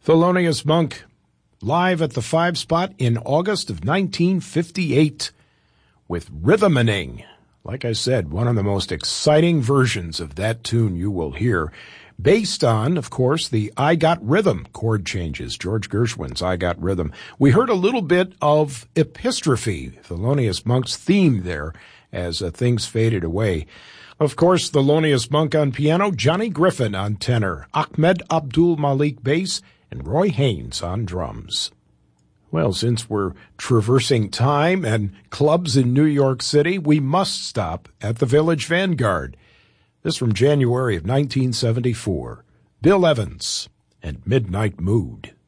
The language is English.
Thelonious Monk, live at the Five Spot in August of 1958 with Rhythmaning. Like I said, one of the most exciting versions of that tune you will hear, based on, of course, the I Got Rhythm chord changes, George Gershwin's I Got Rhythm. We heard a little bit of Epistrophe, Thelonious Monk's theme there, as things faded away. Of course, Thelonious Monk on piano, Johnny Griffin on tenor, Ahmed Abdul Malik bass, and Roy Haynes on drums. Well, since we're traversing time and clubs in New York City, we must stop at the Village Vanguard. This from January of 1974. Bill Evans and Midnight Mood.